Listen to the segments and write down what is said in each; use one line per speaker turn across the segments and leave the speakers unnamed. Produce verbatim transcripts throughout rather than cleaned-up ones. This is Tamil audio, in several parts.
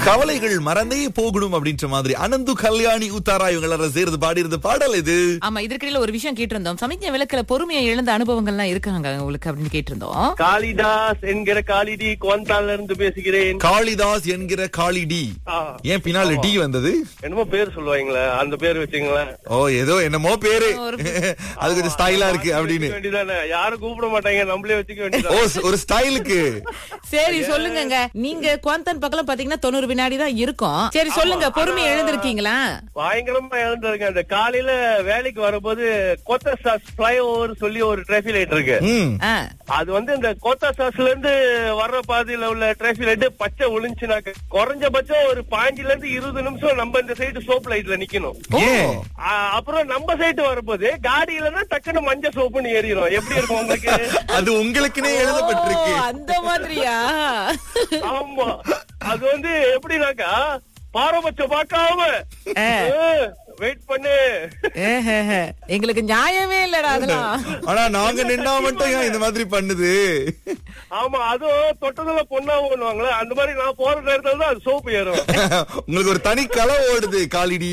கவலைகள் மறந்தே போகணும் அப்படின்ற மாதிரி அனந்து கல்யாணி உத்தாரா இவங்கள சேர்ந்து பாடி இருந்த பாடல் இது.
ஆமா, இதற்கிடையில ஒரு விஷயம் கேட்டிருந்தோம். சமீப விளக்குல பொறுமையை இழந்த அனுபவங்கள்லாம் இருக்காங்க உங்களுக்கு அப்படின்னு கேட்டிருந்தோம்.
காளிதாஸ் என்கிற காளிடி குவந்தால இருந்து பேசுகிறேன்.
காளிதாஸ் என்கிற காளிடி.
ஆ.
ஏன் பின்னால டி வந்தது?
என்னமோ பேர் சொல்லுவாங்களே, அந்த பேர் வச்சுங்களேன்.
ஓ, ஏதோ என்னமோ பேரு அது கொஞ்சம் ஸ்டைலா இருக்கு அப்படின்னு.
வேண்டியதானே, யாரும் கூப்பிட மாட்டாங்க, நம்மளே வச்சுக்க
ஓ,
வேண்டியது.
ஒரு ஸ்டைலுக்கு.
சரி சொல்லுங்க, நீங்க குவாந்தன் பக்கம் பாத்தீங்கன்னா தொண்ணூறு வினாடி தான் இருக்கும். சரி சொல்லுங்க, பொறுமையை இழந்திருக்கீங்களா?
பயங்கரமா இழந்திருக்கேன். அந்த காலையில வேலைக்கு வரும்போது கோத்தா சாஸ் பிளை ஓவர் சொல்லி ஒரு டிராபிக் லைட் இருக்கு.
ம்.
ஆ.
அது வந்து இந்த கோத்தா சாஸ்ல இருந்து வர்ற பாதையில உள்ள டிராபிக் லைட் பச்சை ஒளிஞ்சுனாக்க குறைஞ்சபட்சம் ஒரு பாஞ்சுல இருந்து இருபது நிமிஷம் நம்ம இந்த சைடு சோப் லைட்ல நிக்கணும்.
ஏன்?
ஆ, அப்புறம் நம்ம சைடு வரும்போது காடியில டக்குன்னு மஞ்சள் சோப்புன்னு ஏறிடும். எப்படி இருக்கும் உங்களுக்கு?
அது உங்களுக்குனே எழுதப்பட்டிருக்கு.
ஓ, அந்த மாதிரியா?
ஆமா, அது வந்து எப்படின்னாக்கா பாரபட்சம் பார்க்காம வெயிட் பண்ணு.
ஏஹே, எங்களுக்கு நியாயமே இல்லடா அதெல்லாம்.
ஆனா நாங்க நின்னா மட்டும் ஏன் இந்த மாதிரி பண்ணுது?
ஆமா, அதுவும் தொட்டதுல பொண்ணா பண்ணுவாங்களே, அந்த மாதிரி நான் போற நேரத்துல தான் அது சோப்பு ஏறும்.
உங்களுக்கு ஒரு தனி கலை ஓடுது காலிடி.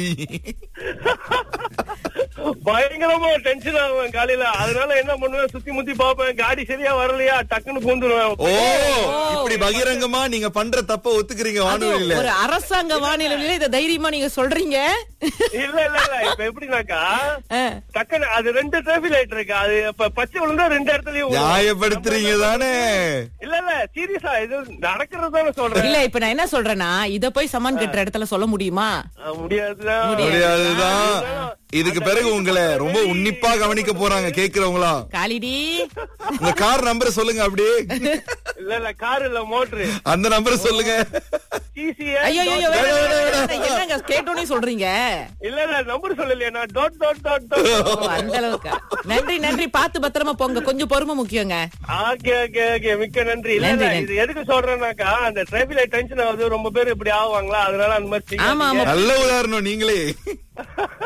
பயங்கரமா டென்ஷன் ஆகுவேன் காலையில. அதனால என்ன பண்ணுவேன், சுத்தி முத்தி பாப்பேன், காடி சரியா வரலையா டக்குன்னு பூந்துருவேன்.
ஓ, இப்படி பகிரங்கமா நீங்க பண்ற தப்ப ஒத்துக்கிறீங்க வானொலியில.
ஒரு அரசாங்க வானிலையில இத தைரியமா நீங்க சொல்றீங்க?
இல்ல இல்ல இல்ல, இப்ப எப்படின்னாக்கா டக்குன்னு அது ரெண்டு டிராபிக் லைட் இருக்கு, அது இப்ப பச்சை விழுந்தா ரெண்டு இடத்துலயும்
நியாயப்படுத்துறீங்க தானே?
இல்ல இல்ல, சீரியஸா இது நடக்கிறது தானே சொல்றேன்.
இல்ல, இப்ப நான் என்ன சொல்றேன்னா, இத போய் சமான் கட்டுற இடத்துல சொல்ல முடியுமா?
முடியாதுதான்
முடியாதுதான். இதுக்கு பிறகு உங்களை ரொம்ப உன்னிப்பா கவனிக்க போறாங்க கேக்குறவங்களா.
காலிடி,
உங்க கார் நம்பர் சொல்லுங்க அப்படியே.
இல்ல இல்ல, கார் இல்ல மோட்டர்.
அந்த நம்பர் சொல்லுங்க.
ஐயோ என்னங்க கேட்டோனே சொல்றீங்க?
இல்ல இல்ல, நம்பர் சொல்லலையா, நான் டாட் டாட் டாட் டாட்.
அந்த அளவுக்கு. நன்றி நன்றி, பார்த்து பத்திரமா போங்க, கொஞ்சம் பொறுமை முக்கியங்க.
ஓகே ஓகே ஓகே, மிக்க நன்றி. இல்ல இல்ல, இது எதுக்கு சொல்றேன்னாக்கா அந்த டிராபிக் லைட் டென்ஷன் ஆகுது, ரொம்ப பேர் இப்படி ஆவாங்களா, அதனால அந்த மாதிரி.
ஆமா ஆமா,
நல்ல உதாரணம் நீங்களே.